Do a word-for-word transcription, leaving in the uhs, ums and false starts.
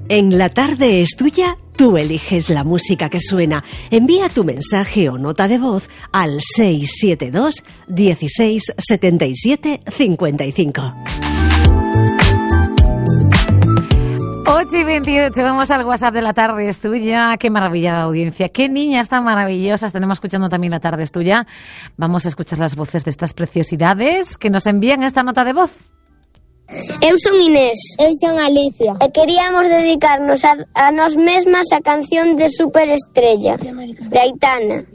En La Tarde es Tuya, tú eliges la música que suena. Envía tu mensaje o nota de voz al seis siete dos, dieciséis, setenta y siete, cincuenta y cinco. ocho y veintiocho, vamos al WhatsApp de La Tarde es Tuya. Qué maravilla de audiencia, qué niñas tan maravillosas tenemos escuchando también La Tarde es Tuya. Vamos a escuchar las voces de estas preciosidades que nos envían esta nota de voz. Eu son Inés. Eu son Alicia. E queríamos dedicarnos a, a nós mesmas a canción de Superestrella, de Aitana.